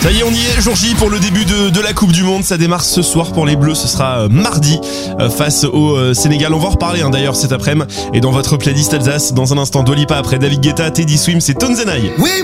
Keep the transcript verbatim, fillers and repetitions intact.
Ça y est, on y est, jour J pour le début de, de la Coupe du Monde. Ça démarre ce soir pour les Bleus, ce sera euh, mardi euh, face au euh, Sénégal. On va en reparler hein, d'ailleurs cet après-midi. Et dans votre playlist Alsace, dans un instant, Dua Lipa après David Guetta, Teddy Swims et Tonzenai. Oui.